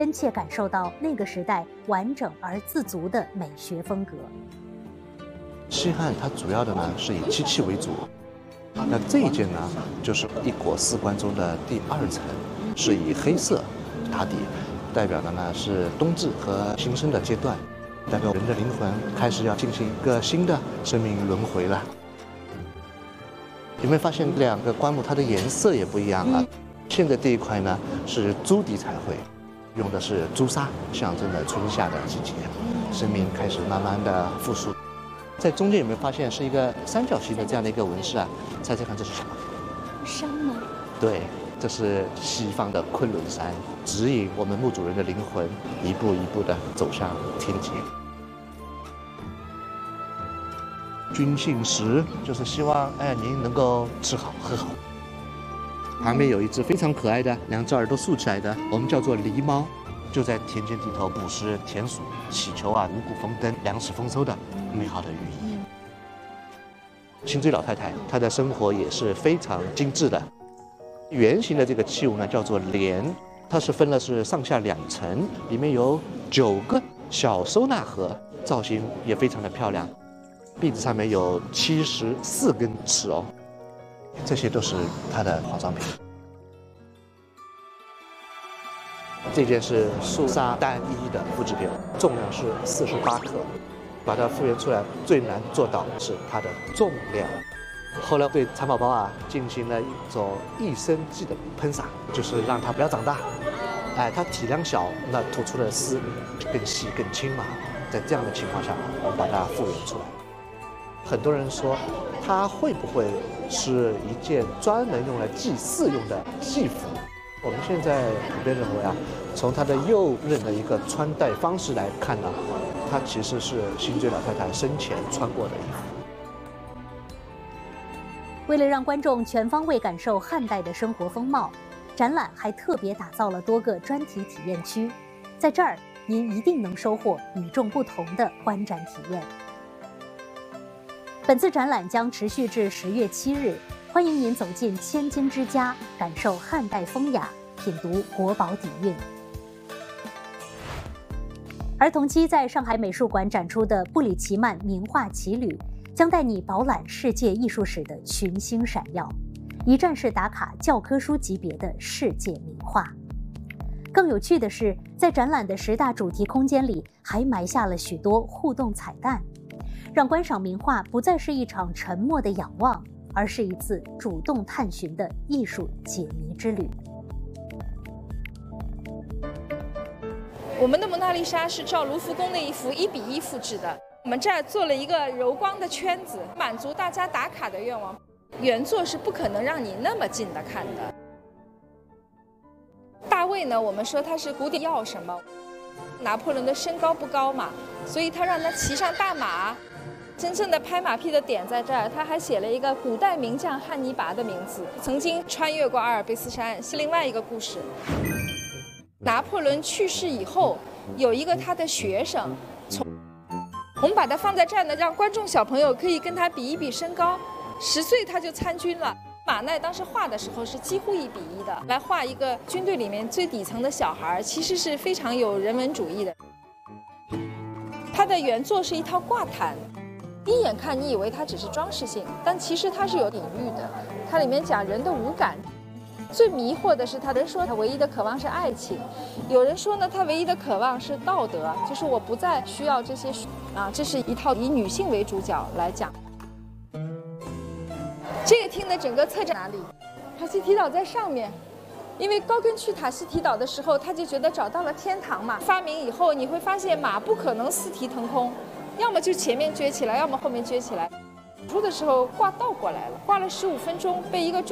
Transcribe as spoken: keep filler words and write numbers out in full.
真切感受到那个时代完整而自足的美学风格。 西汉它主要的呢是以漆器为主，那这一件呢就是一国四观中的第二层，是以黑色打底，代表的呢是冬至和新生的阶段，代表人的灵魂开始要进行一个新的生命轮回了。有没有发现两个棺木它的颜色也不一样了？现在这一块呢是朱底彩绘，用的是朱砂，象征着春夏的季节，生命开始慢慢的复苏。在中间有没有发现是一个三角形的这样的一个纹饰啊？猜猜看这是什么？ 山吗？ 对，这是西方的昆仑山，指引我们墓主人的灵魂一步一步的走向天界。君幸食就是希望哎您能够吃好喝好。旁边有一只非常可爱的两只耳朵竖起来的，我们叫做狸猫，就在田间地头捕食田鼠，祈求啊五谷丰登、粮食丰收的美好的寓意。辛追老太太她的生活也是非常精致的。圆形的这个器物呢叫做帘，它是分了是上下两层，里面有九个小收纳盒，造型也非常的漂亮。壁子上面有七十四根刺哦，这些都是它的化妆品。这件是素纱单一的复制品，重量是四十八克，把它复原出来最难做到是它的重量。后来对蚕宝宝啊进行了一种益生剂的喷洒，就是让它不要长大。哎，它体量小，那吐出的丝更细更轻嘛。在这样的情况下，我们把它复原出来。很多人说，它会不会是一件专门用来祭祀用的戏服？我们现在普遍认为啊，从它的右衽的一个穿戴方式来看呢，它其实是辛追老太太生前穿过的衣服。 为了让观众全方位感受汉代的生活风貌，展览还特别打造了多个专题体验区，在这儿您一定能收获与众不同的观展体验。本次展览将持续至十月七日，欢迎您走进千金之家，感受汉代风雅，品读国宝底蕴。而同期在上海美术馆展出的布里奇曼名画奇旅，将带你饱览世界艺术史的群星闪耀，一站式打卡教科书级别的世界名画。更有趣的是，在展览的十大主题空间里，还埋下了许多互动彩蛋，让观赏名画不再是一场沉默的仰望，而是一次主动探寻的艺术解谜之旅。 我们的蒙娜丽莎是照卢浮宫的一幅一比一复制的，我们这儿做了一个柔光的圈子，满足大家打卡的愿望。原作是不可能让你那么近的看的。大卫呢，我们说他是古典要什么？拿破仑的身高不高嘛，所以他让他骑上大马。真正的拍马屁的点在这儿，他还写了一个古代名将汉尼拔的名字，曾经穿越过阿尔卑斯山，是另外一个故事。拿破仑去世以后，有一个他的学生，从我们把它放在这儿呢，让观众小朋友可以跟他比一比身高。十岁他就参军了。马奈当时画的时候是几乎一比一的，来画一个军队里面最底层的小孩，其实是非常有人文主义的。他的原作是一套挂毯，一眼看你以为它只是装饰性，但其实它是有隐喻的。它里面讲人的五感，最迷惑的是他人说他唯一的渴望是爱情，有人说呢他唯一的渴望是道德，就是我不再需要这些啊。这是一套以女性为主角来讲。这个厅的整个策展哪里？塔希提岛在上面，因为高更去塔希提岛的时候，他就觉得找到了天堂嘛。发明以后，你会发现马不可能四蹄腾空，要么就前面撅起来，要么后面撅起来。出的时候挂倒过来了，挂了十五分钟，被一个